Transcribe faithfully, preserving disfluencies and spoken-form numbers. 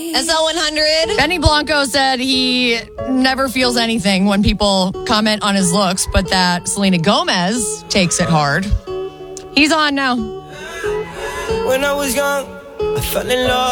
S L one hundred. Benny Blanco said he never feels anything when people comment on his looks, but that Selena Gomez takes it hard. He's on now. When I was young, I fell in love.